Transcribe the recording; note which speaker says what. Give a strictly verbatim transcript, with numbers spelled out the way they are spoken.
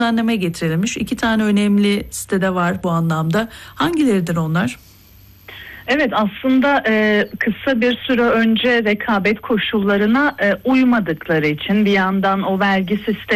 Speaker 1: düzenleme getirilmiş. İki tane önemli sitede var bu anlamda. Hangileridir onlar?
Speaker 2: Evet, aslında e, kısa bir süre önce rekabet koşullarına e, uymadıkları için bir yandan o vergi sistemi